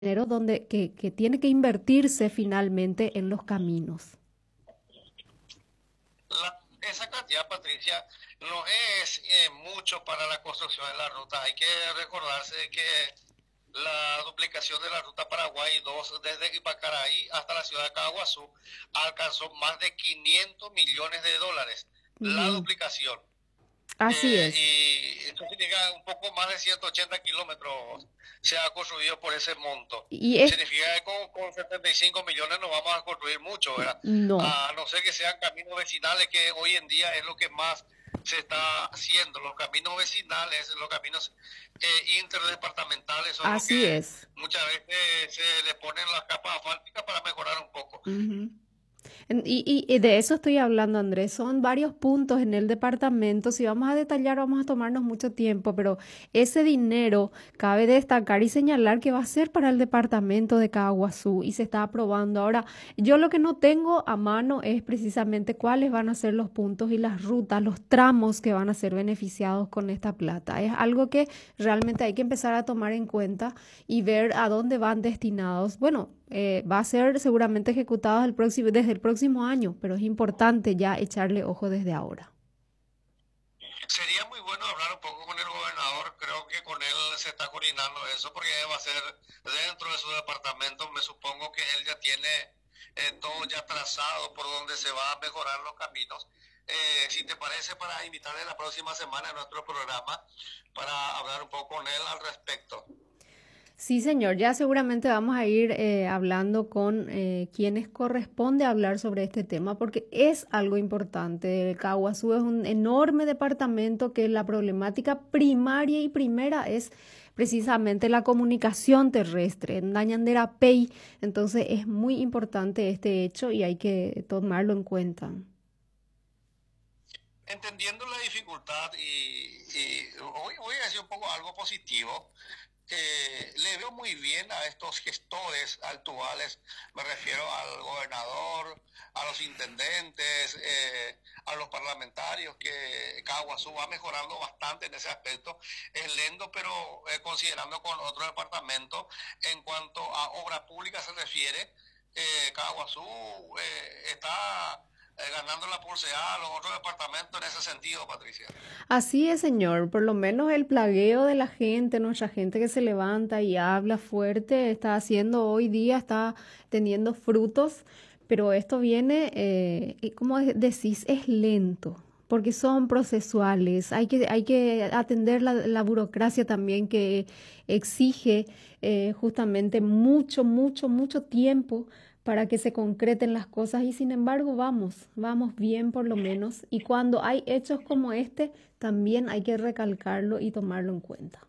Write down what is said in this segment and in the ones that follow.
dinero que tiene que invertirse finalmente en los caminos. Esa cantidad, Patricia, no es mucho para la construcción de la ruta. Hay que recordarse de que la duplicación de la ruta Paraguay 2 desde Ipacaraí hasta la ciudad de Caguazú alcanzó más de 500 millones de dólares. La Ujú. duplicación. Así es. Y esto significa un poco más de 180 kilómetros se ha construido por ese monto. Y es, Significa que con 75 millones no vamos a construir mucho, ¿verdad? no, A no ser que sean caminos vecinales, que hoy en día es lo que más se está haciendo. Los caminos vecinales, los caminos interdepartamentales son los que así es. muchas veces se le ponen las capas asfálticas para mejorar un poco. Ujú. Y de eso estoy hablando, Andrés. Son varios puntos en el departamento. Si vamos a detallar, vamos a tomarnos mucho tiempo, pero ese dinero cabe destacar y señalar que va a ser para el departamento de Caguazú y se está aprobando. Ahora, yo lo que no tengo a mano es precisamente cuáles van a ser los puntos y las rutas, los tramos que van a ser beneficiados con esta plata. Es algo que realmente hay que empezar a tomar en cuenta y ver a dónde van destinados. Bueno, va a ser seguramente ejecutado desde el próximo año, pero es importante ya echarle ojo desde ahora. Sería muy bueno hablar un poco con el gobernador, creo que con él se está coordinando eso porque va a ser dentro de su departamento, me supongo que él ya tiene todo ya trazado por donde se va a mejorar los caminos. Si te parece, para invitarle la próxima semana a nuestro programa para hablar un poco con él al respecto. Sí, señor, ya seguramente vamos a ir hablando con quienes corresponde hablar sobre este tema porque es algo importante. El Caguazú es un enorme departamento que la problemática primaria y primera es precisamente la comunicación terrestre, en Dañandera Pey. Entonces es muy importante este hecho y hay que tomarlo en cuenta. Entendiendo la dificultad y hoy voy a decir un poco algo positivo. Le veo muy bien a estos gestores actuales, me refiero al gobernador, a los intendentes, a los parlamentarios, que Caguazú va mejorando bastante en ese aspecto. Es lento, pero considerando con otros departamentos, en cuanto a obra pública se refiere, Caguazú está ganando la pulseada a los otros departamentos en ese sentido, Patricia. Así es, señor. Por lo menos el plagueo de la gente, nuestra gente que se levanta y habla fuerte, está haciendo hoy día, está teniendo frutos, pero esto viene, y como decís, es lento, porque son procesuales. Hay que atender la burocracia también que exige justamente mucho tiempo para que se concreten las cosas y sin embargo vamos bien por lo menos. Y cuando hay hechos como este, también hay que recalcarlo y tomarlo en cuenta.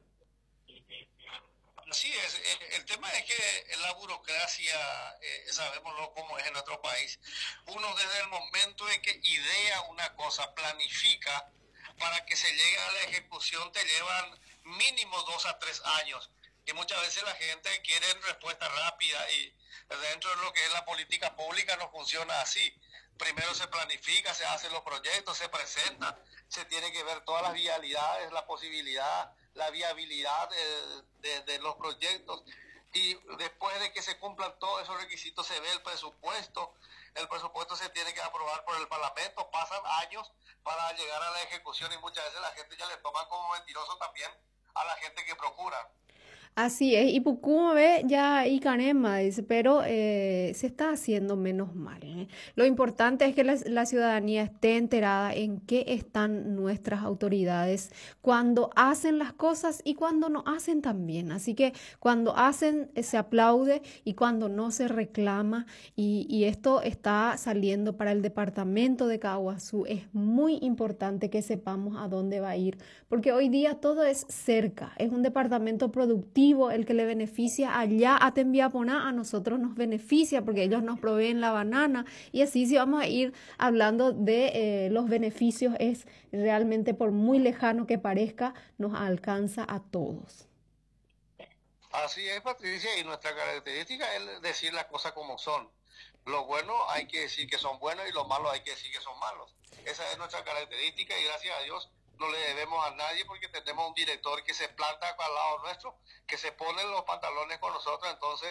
Así es, el tema es que la burocracia, sabemos cómo es en nuestro país. Uno desde el momento en que idea una cosa, planifica, para que se llegue a la ejecución te llevan mínimo 2 a 3 años. Y muchas veces la gente quiere respuesta rápida y dentro de lo que es la política pública no funciona así. Primero se planifica, se hacen los proyectos, se presenta, se tiene que ver todas las vialidades, la posibilidad, la viabilidad de los proyectos y después de que se cumplan todos esos requisitos se ve el presupuesto se tiene que aprobar por el Parlamento, pasan años para llegar a la ejecución y muchas veces la gente ya le toma como mentiroso también a la gente que procura. Así es, y Pucú ve ya y Canema dice, pero se está haciendo menos mal, ¿eh? Lo importante es que la ciudadanía esté enterada en qué están nuestras autoridades cuando hacen las cosas y cuando no hacen también. Así que cuando hacen se aplaude y cuando no se reclama y esto está saliendo para el departamento de Caguazú. Es muy importante que sepamos a dónde va a ir porque hoy día todo es cerca, es un departamento productivo el que le beneficia allá a Tembiaponá, a nosotros nos beneficia porque ellos nos proveen la banana y así si vamos a ir hablando de los beneficios es realmente por muy lejano que parezca, nos alcanza a todos. Así es, Patricia, y nuestra característica es decir las cosas como son. Lo bueno hay que decir que son buenos y lo malo hay que decir que son malos. Esa es nuestra característica y gracias a Dios no le debemos a nadie porque tenemos un director que se planta al lado nuestro, que se pone los pantalones con nosotros, entonces